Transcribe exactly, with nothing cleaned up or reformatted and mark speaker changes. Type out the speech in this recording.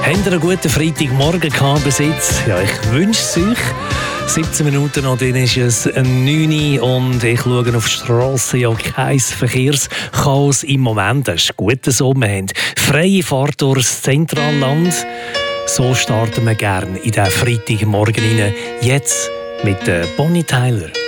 Speaker 1: Habt ihr einen guten Freitagmorgen gehabt bis jetzt? Ja, ich wünsche es euch. siebzehn Minuten noch, dann ist es neun Uhr und ich schaue auf die Strasse. Ja, kein Verkehrschaos im Moment. Das ist gut so. Wir haben freie Fahrt durchs Zentralland. So starten wir gerne in diesen Freitagmorgen rein. Jetzt mit Bonnie Tyler.